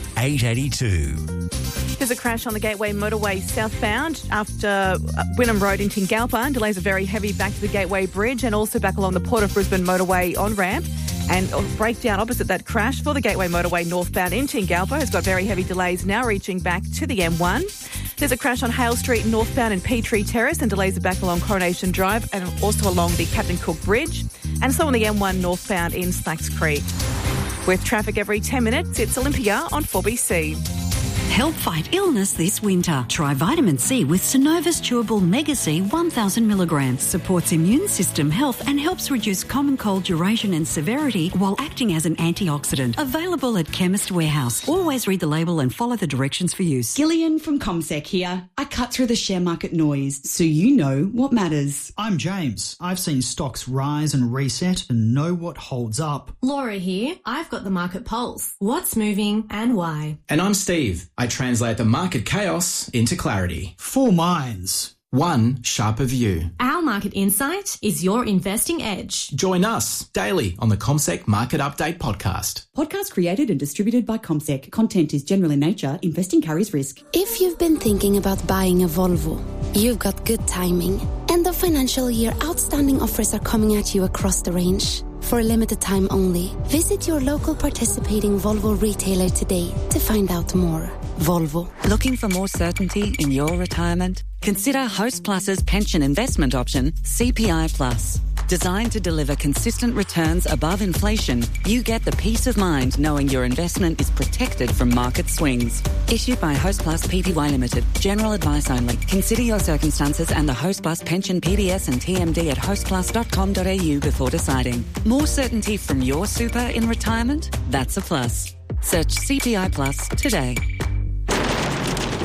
S23: 882.
S5: There's a crash on the Gateway Motorway southbound after Wynnum Road in Tingalpa. Delays are very heavy back to the Gateway Bridge and also back along the Port of Brisbane Motorway on-ramp. And a breakdown opposite that crash for the Gateway Motorway northbound in Tingalpa has got very heavy delays now reaching back to the M1. There's a crash on Hale Street northbound in Peatree Terrace and delays are back along Coronation Drive and also along the Captain Cook Bridge and so on the M1 northbound in Slacks Creek. With traffic every 10 minutes, it's Olympia on 4BC.
S10: Help fight illness this winter. Try vitamin C with Synova's Chewable Mega C 1,000 milligrams. Supports immune system health and helps reduce common cold duration and severity while acting as an antioxidant. Available at Chemist Warehouse. Always read the label and follow the directions for use.
S11: Gillian from CommSec here. I cut through the share market noise so you know what matters.
S13: I'm James. I've seen stocks rise and reset and know what holds up.
S25: Laura here. I've got the market pulse. What's moving and why?
S26: And I'm Steve. I translate the market chaos into clarity.
S13: 4 minds.
S26: One sharper view.
S25: Our market insight is your investing edge.
S26: Join us daily on the CommSec Market Update podcast.
S11: Podcast created and distributed by CommSec. Content is general in nature. Investing carries risk.
S27: If you've been thinking about buying a Volvo, you've got good timing. End of financial year outstanding offers are coming at you across the range. For a limited time only, visit your local participating Volvo retailer today to find out more. Volvo.
S28: Looking for more certainty in your retirement? Consider Host Plus's pension investment option, CPI Plus. Designed to deliver consistent returns above inflation, you get the peace of mind knowing your investment is protected from market swings. Issued by Host Plus Pty Limited. General advice only. Consider your circumstances and the Host Plus pension PDS and TMD at hostplus.com.au before deciding. More certainty from your super in retirement? That's a plus. Search CPI Plus today.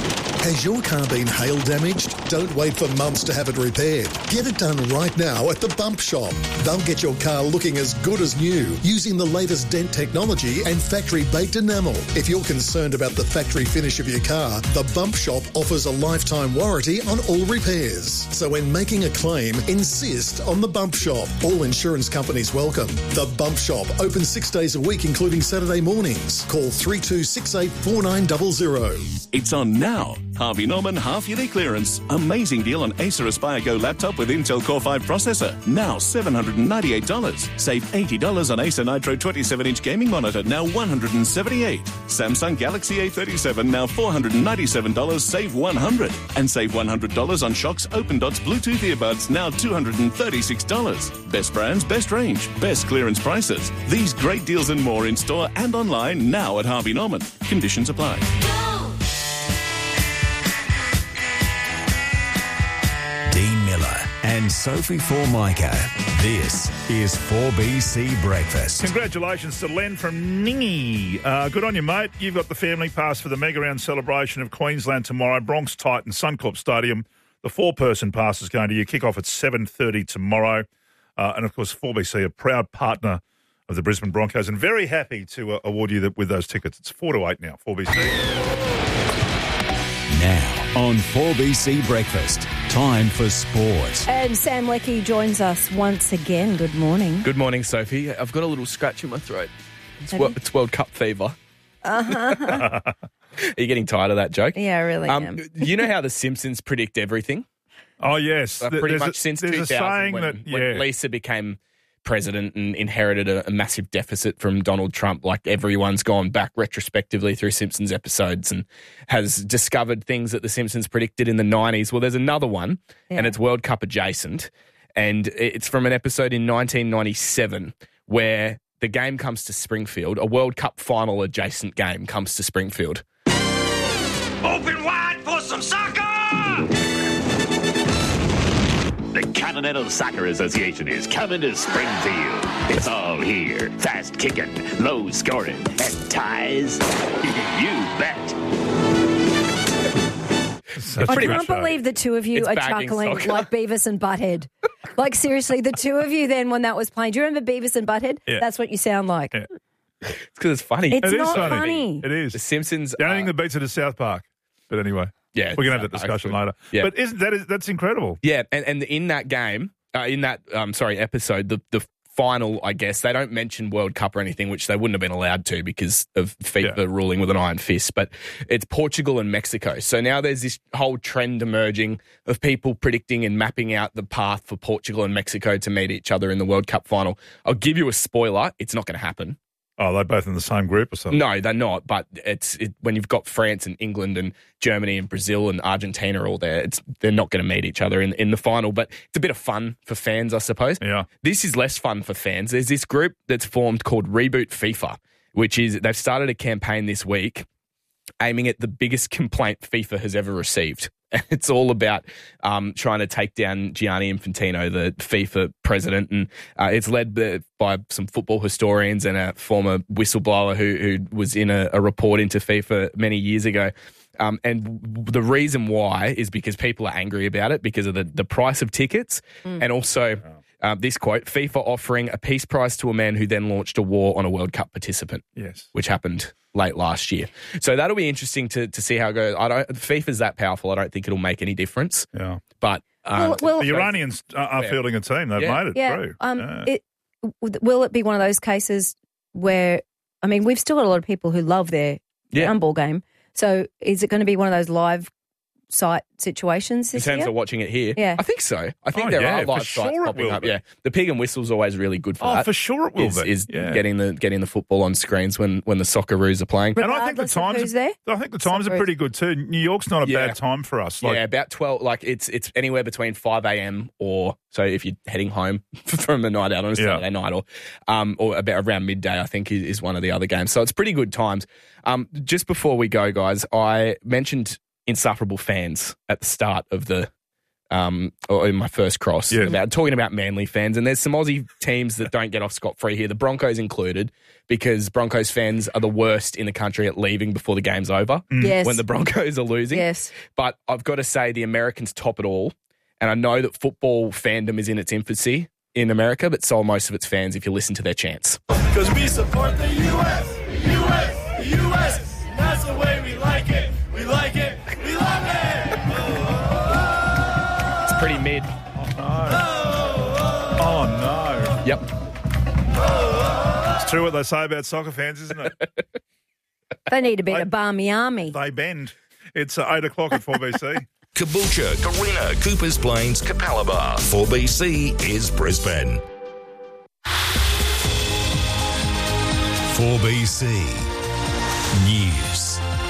S3: Has your car been hail damaged? Don't wait for months to have it repaired. Get it done right now at the Bump Shop. They'll get your car looking as good as new using the latest dent technology and factory-baked enamel. If you're concerned about the factory finish of your car, the Bump Shop offers a lifetime warranty on all repairs. So when making a claim, insist on the Bump Shop. All insurance companies welcome. The Bump Shop, open 6 days a week, including Saturday mornings. Call 3268 4900.
S12: It's on now. Harvey Norman half-yearly clearance. Amazing deal on Acer Aspire Go laptop with Intel Core 5 processor. Now $798. Save $80 on Acer Nitro 27-inch gaming monitor. Now $178. Samsung Galaxy A37. Now $497. Save $100. And save $100 on Shox Open Dots Bluetooth earbuds. Now $236. Best brands, best range, best clearance prices. These great deals and more in store and online now at Harvey Norman. Conditions apply.
S23: Dean Miller and Sophie Formica. This is 4BC Breakfast.
S2: Congratulations to Len from Ningy. Good on you, mate. You've got the family pass for the mega round celebration of Queensland tomorrow, Bronx Titans, Suncorp Stadium. The 4-person pass is going to you. Kick off at 7:30 tomorrow. And, of course, 4BC, a proud partner of the Brisbane Broncos, and very happy to award you with those tickets. It's 4-8 now, 4BC.
S23: Now on 4BC Breakfast, time for sport.
S1: And Sam Leckie joins us once again. Good morning.
S14: Good morning, Sophie. I've got a little scratch in my throat. It's World Cup fever.
S1: Uh-huh.
S14: Are you getting tired of that joke?
S1: Yeah, I really am.
S14: You know how The Simpsons predict everything?
S2: Oh, yes.
S14: Pretty much since 2000 when Lisa became president and inherited a massive deficit from Donald Trump. Like, everyone's gone back retrospectively through Simpsons episodes and has discovered things that The Simpsons predicted in the 90s. Well, there's another one, and it's World Cup adjacent, and it's from an episode in 1997 where the game comes to Springfield. A World Cup final adjacent game comes to Springfield.
S15: Open wide for some soccer! The Continental Soccer Association is coming to Springfield. It's all here. Fast kicking, low scoring, and ties. You bet.
S1: I can't believe the two of you are chuckling like Beavis and Butthead. Like, seriously, the two of you then when that was playing. Do you remember Beavis and Butthead?
S2: Yeah.
S1: That's what you sound like.
S2: Yeah.
S14: It's because it's funny.
S1: It's not funny.
S2: It is.
S14: The Simpsons.
S2: The only thing that beats it is South Park. But anyway,
S14: yeah,
S2: we're going to have that discussion later.
S14: Yeah.
S2: But that's incredible.
S14: Yeah, and in that game, episode, the final, I guess, they don't mention World Cup or anything, which they wouldn't have been allowed to because of FIFA ruling with an iron fist, but it's Portugal and Mexico. So now there's this whole trend emerging of people predicting and mapping out the path for Portugal and Mexico to meet each other in the World Cup final. I'll give you a spoiler, it's not going to happen.
S2: Oh, they're both in the same group or something?
S14: No, they're not. But when you've got France and England and Germany and Brazil and Argentina all there, they're not going to meet each other in the final. But it's a bit of fun for fans, I suppose.
S2: Yeah.
S14: This is less fun for fans. There's this group that's formed called Reboot FIFA, which is they've started a campaign this week aiming at the biggest complaint FIFA has ever received. It's all about trying to take down Gianni Infantino, the FIFA president, and it's led by some football historians and a former whistleblower who was in a report into FIFA many years ago. And the reason why is because people are angry about it because of the price of tickets and also this quote, FIFA offering a peace prize to a man who then launched a war on a World Cup participant.
S2: Yes.
S14: Which happened late last year. So that'll be interesting to see how it goes. FIFA's that powerful. I don't think it'll make any difference.
S2: Yeah.
S14: But
S2: the Iranians are fielding a team. They've made it through.
S1: Will it be one of those cases where, I mean, we've still got a lot of people who love their handball game. So is it going to be one of those live site situations this year?
S14: In terms of watching it here?
S1: Yeah.
S14: I think so. I think there are live sites popping up. Yeah. The Pig and Whistle's always really good for that.
S2: Oh, for sure it will be.
S14: Is getting the football on screens when the Socceroos are playing.
S2: And I think the times are pretty good too. New York's not a bad time for us.
S14: About 12. Like it's anywhere between 5 a.m. or so if you're heading home from a night out on a Saturday night or about around midday. I think is one of the other games. So it's pretty good times. Just before we go, guys, I mentioned insufferable fans at the start of the or in my first cross, talking about Manly fans. And there's some Aussie teams that don't get off scot-free here, the Broncos included, because Broncos fans are the worst in the country at leaving before the game's over when the Broncos are losing.
S1: Yes.
S14: But I've got to say the Americans top it all. And I know that football fandom is in its infancy in America, but so are most of its fans if you listen to their chants.
S4: Because we support the U.S., the U.S., the U.S. That's the way we like it. We like it. We love it.
S14: It's pretty mid.
S2: Oh, no.
S14: Yep.
S2: It's true what they say about soccer fans, isn't it?
S1: They need a bit of Barmy Army.
S2: They bend. It's 8 o'clock at 4BC.
S23: Caboolture, Carina, Coopers Plains, Capalaba. 4BC is Brisbane. 4BC News.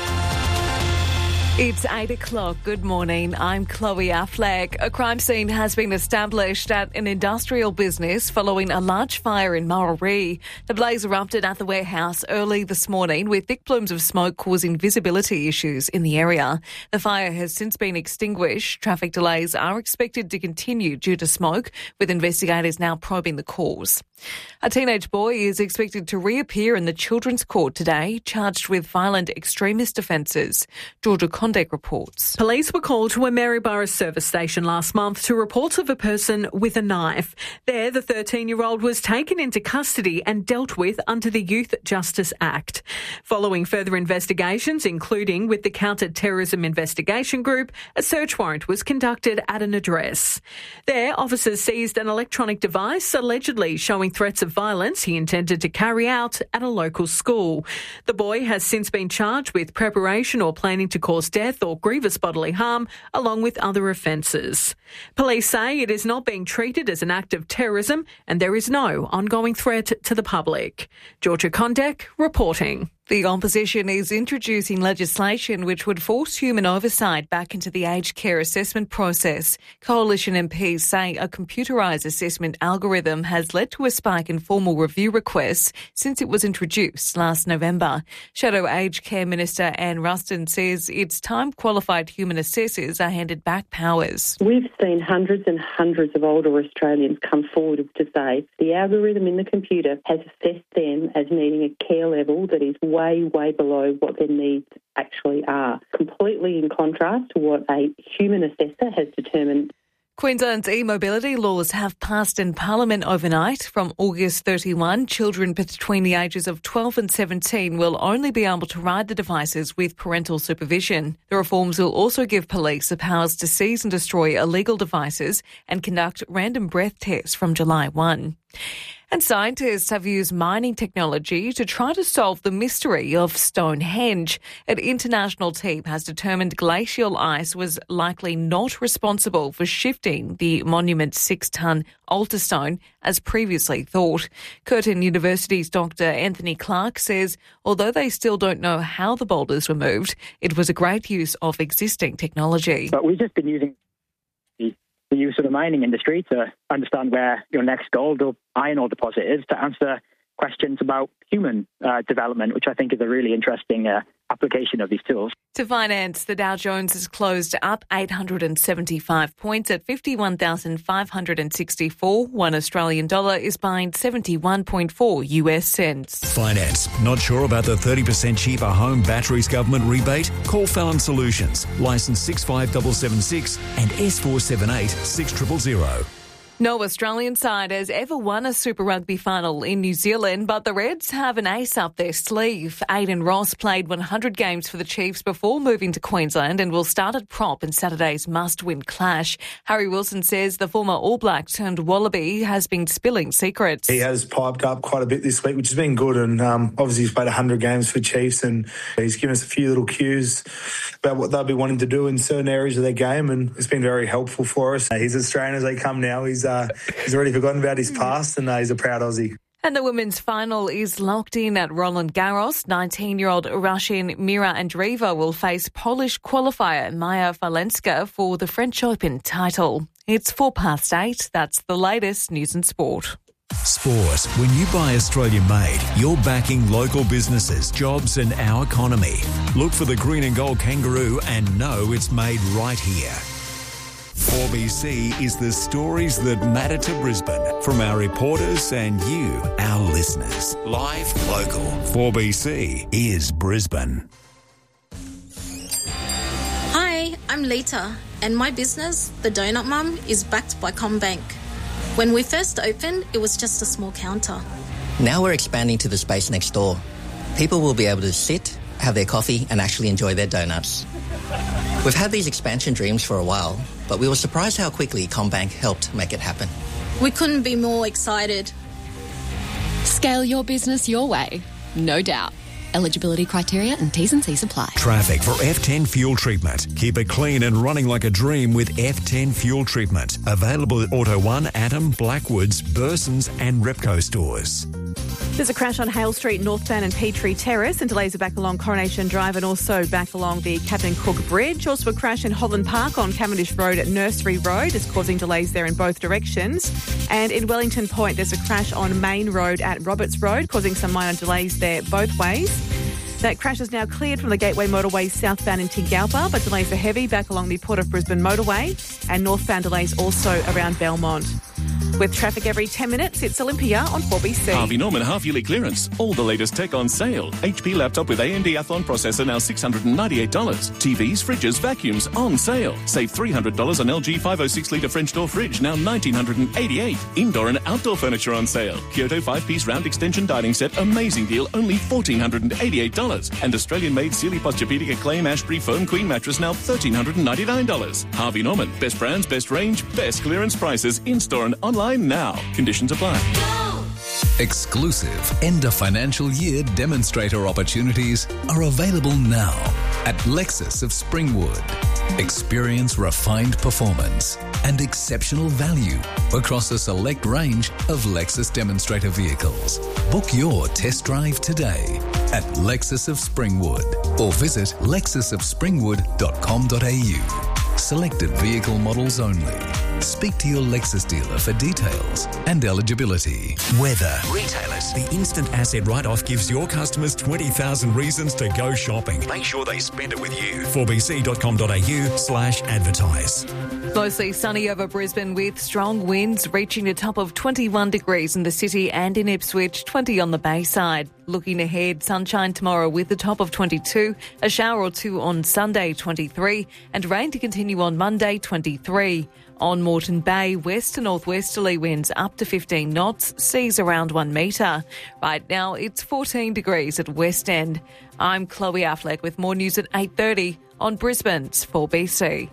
S5: It's 8 o'clock. Good morning. I'm Chloe Affleck. A crime scene has been established at an industrial business following a large fire in Murray. The blaze erupted at the warehouse early this morning with thick plumes of smoke causing visibility issues in the area. The fire has since been extinguished. Traffic delays are expected to continue due to smoke, with investigators now probing the cause. A teenage boy is expected to reappear in the Children's Court today, charged with violent extremist offences. Georgia Condek reports.
S16: Police were called to a Maryborough service station last month to reports of a person with a knife. There, the 13-year-old was taken into custody and dealt with under the Youth Justice Act. Following further investigations, including with the Counter-Terrorism Investigation Group, a search warrant was conducted at an address. There, officers seized an electronic device allegedly showing threats of violence he intended to carry out at a local school. The boy has since been charged with preparation or planning to cause death or grievous bodily harm, along with other offences. Police say it is not being treated as an act of terrorism and there is no ongoing threat to the public. Georgia Condek reporting.
S5: The opposition is introducing legislation which would force human oversight back into the aged care assessment process. Coalition MPs say a computerised assessment algorithm has led to a spike in formal review requests since it was introduced last November. Shadow Aged Care Minister Anne Ruston says it's time qualified human assessors are handed back powers.
S17: We've seen hundreds and hundreds of older Australians come forward to say the algorithm in the computer has assessed them as needing a care level that is way below what their needs actually are, completely in contrast to what a human assessor has determined.
S5: Queensland's e-mobility laws have passed in Parliament overnight. From August 31, children between the ages of 12 and 17 will only be able to ride the devices with parental supervision. The reforms will also give police the powers to seize and destroy illegal devices and conduct random breath tests from July 1. And scientists have used mining technology to try to solve the mystery of Stonehenge. An international team has determined glacial ice was likely not responsible for shifting the monument's 6-ton altar stone as previously thought. Curtin University's Dr. Anthony Clark says although they still don't know how the boulders were moved, it was a great use of existing technology.
S18: But we've just been using the use of the mining industry to understand where your next gold or iron ore deposit is, to answer questions about human development, which I think is a really interesting application of these tools.
S5: To finance, the Dow Jones has closed up 875 points at 51,564. $1 Australian is buying 71.4 US cents.
S23: Finance. Not sure about the 30% cheaper home batteries government rebate? Call Fallon Solutions. Licence 65776 and S478 6000.
S5: No Australian side has ever won a Super Rugby final in New Zealand, but the Reds have an ace up their sleeve. Aidan Ross played 100 games for the Chiefs before moving to Queensland and will start at prop in Saturday's must-win clash. Harry Wilson says the former All Black turned Wallaby has been spilling secrets.
S19: He has piped up quite a bit this week, which has been good, and obviously he's played 100 games for Chiefs and he's given us a few little cues about what they'll be wanting to do in certain areas of their game, and it's been very helpful for us. He's as Australian as they come now. He's already forgotten about his past, and he's a proud Aussie.
S5: And the women's final is locked in at Roland Garros. 19-year-old Russian Mira Andreeva will face Polish qualifier Maja Falenska for the French Open title. It's 8:04. That's the latest news and sport.
S23: Sport. When you buy Australian made, you're backing local businesses, jobs and our economy. Look for the green and gold kangaroo and know it's made right here. 4BC is the stories that matter to Brisbane from our reporters and you, our listeners. Live, local. 4BC is Brisbane.
S25: Hi, I'm Lita, and my business, The Donut Mum, is backed by CommBank. When we first opened, it was just a small counter.
S6: Now we're expanding to the space next door. People will be able to sit, have their coffee, and actually enjoy their donuts. We've had these expansion dreams for a while, but we were surprised how quickly CommBank helped make it happen.
S25: We couldn't be more excited.
S7: Scale your business your way, no doubt. Eligibility criteria and T's and C's apply.
S23: Traffic for F10 fuel treatment. Keep it clean and running like a dream with F10 fuel treatment. Available at Auto 1, Atom, Blackwoods, Burson's and Repco stores.
S5: There's a crash on Hale Street, northbound and Petrie Terrace, and delays are back along Coronation Drive and also back along the Captain Cook Bridge. Also a crash in Holland Park on Cavendish Road at Nursery Road is causing delays there in both directions. And in Wellington Point, there's a crash on Main Road at Roberts Road, causing some minor delays there both ways. That crash is now cleared from the Gateway Motorway southbound in Tingalpa, but delays are heavy back along the Port of Brisbane Motorway and northbound delays also around Belmont. With traffic every 10 minutes, it's Olympia on 4BC.
S12: Harvey Norman half-yearly clearance. All the latest tech on sale. HP laptop with AMD Athlon processor now $698. TVs, fridges, vacuums on sale. Save $300 on LG 506-litre French door fridge, now $1,988. Indoor and outdoor furniture on sale. Kyoto 5-piece round extension dining set, amazing deal, only $1,488. And Australian-made Sealy Posturepedic Acclaim Ashbury Foam Queen mattress, now $1,399. Harvey Norman. Best brands, best range, best clearance prices. In-store and online now. Conditions apply.
S8: Exclusive end of financial year demonstrator opportunities are available now at Lexus of Springwood. Experience refined performance and exceptional value across a select range of Lexus demonstrator vehicles. Book your test drive today at Lexus of Springwood or visit lexusofspringwood.com.au. Selected vehicle models only. Speak to your Lexus dealer for details and eligibility.
S23: Weather. Retailers. The instant asset write-off gives your customers 20,000 reasons to go shopping. Make sure they spend it with you. 4bc.com.au/advertise.
S16: Mostly sunny over Brisbane with strong winds reaching a top of 21 degrees in the city and in Ipswich, 20 on the Bayside. Looking ahead, sunshine tomorrow with the top of 22, a shower or two on Sunday, 23, and rain to continue on Monday, 23. On Moreton Bay, west to northwesterly winds up to 15 knots, seas around 1 metre. Right now, it's 14 degrees at West End. I'm Chloe Affleck with more news at 8:30 on Brisbane's 4BC.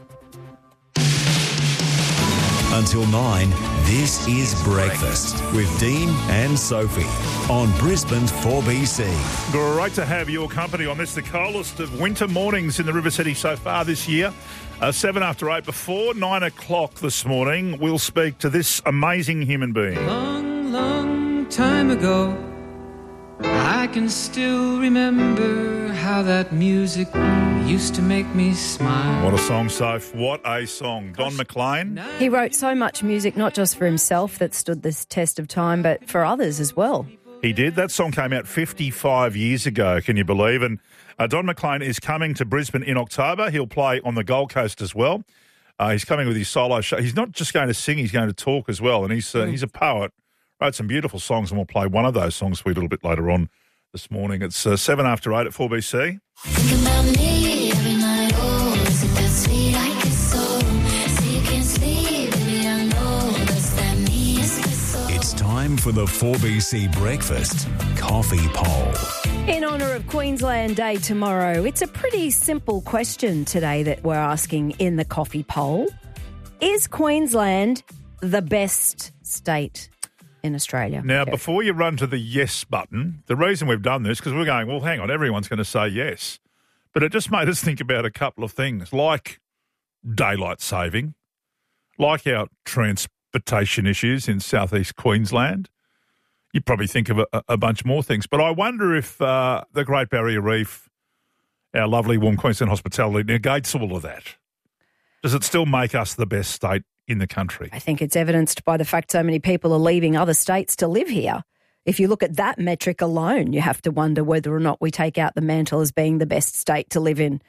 S23: Until 9, this is Breakfast with Dean and Sophie on Brisbane's 4BC.
S2: Great to have your company on this, the coldest of winter mornings in the River City so far this year. 7 after 8 before 9 o'clock this morning, we'll speak to this amazing human being.
S9: Long time ago, I can still remember how that music used to make me smile.
S2: What a song, Soph. What a song. Don McLean.
S1: He wrote so much music, not just for himself that stood this test of time, but for others as well.
S2: He did. That song came out 55 years ago, can you believe? And Don McLean is coming to Brisbane in October. He'll play on the Gold Coast as well. He's coming with his solo show. He's not just going to sing, he's going to talk as well. And he's a poet. Wrote some beautiful songs, and we'll play one of those songs for you a little bit later on this morning. It's 7 after 8 at 4BC.
S4: Think about me every night. Oh, is it that sweet I can so you can sleep, baby, I know that's that me espresso.
S23: It's time for the 4BC Breakfast Coffee Poll.
S1: In honour of Queensland Day tomorrow, it's a pretty simple question today that we're asking in the coffee poll. Is Queensland the best state in Australia?
S2: Now, before you run to the yes button, the reason we've done this, because we're going, well, hang on, everyone's going to say yes. But it just made us think about a couple of things, like daylight saving, like our transportation issues in southeast Queensland. You probably think of a bunch more things. But I wonder if the Great Barrier Reef, our lovely warm Queensland hospitality, negates all of that. Does it still make us the best state in the country?
S1: I think it's evidenced by the fact so many people are leaving other states to live here. If you look at that metric alone, you have to wonder whether or not we take out the mantle as being the best state to live in.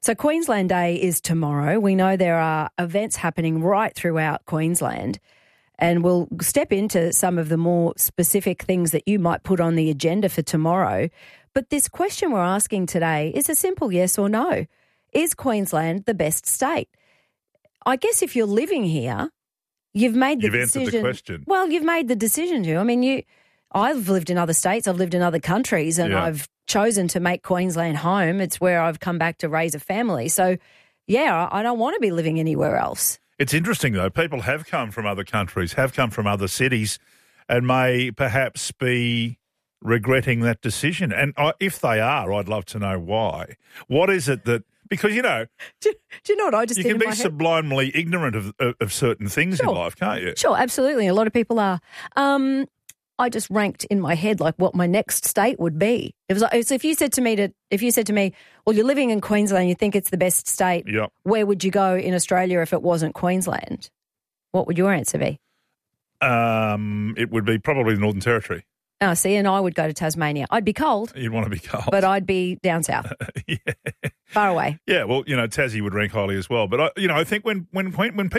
S1: So Queensland Day is tomorrow. We know there are events happening right throughout Queensland, and we'll step into some of the more specific things that you might put on the agenda for tomorrow. But this question we're asking today is a simple yes or no. Is Queensland the best state? I guess if you're living here, you've made the decision.
S2: You've answered the question.
S1: Well, you've made the decision to. I mean, I've lived in other states, I've lived in other countries, and I've chosen to make Queensland home. It's where I've come back to raise a family. So, yeah, I don't want to be living anywhere else.
S2: It's interesting, though. People have come from other countries, have come from other cities, and may perhaps be regretting that decision. And if they are, I'd love to know why. What is it that... Because, you know...
S1: Do you know what I just
S2: You
S1: did
S2: can
S1: in
S2: be
S1: my head?
S2: sublimely ignorant of certain things in life, can't you?
S1: Sure, absolutely. A lot of people are. I just ranked in my head like what my next state would be. It was like, so if you said to me, well, you're living in Queensland, you think it's the best state.
S2: Yep.
S1: Where would you go in Australia if it wasn't Queensland? What would your answer be?
S2: It would be probably the Northern Territory.
S1: Oh, see, and I would go to Tasmania. I'd be cold.
S2: You'd want to be cold.
S1: But I'd be down south. Far away.
S2: Yeah, well, Tassie would rank highly as well. But, I think when people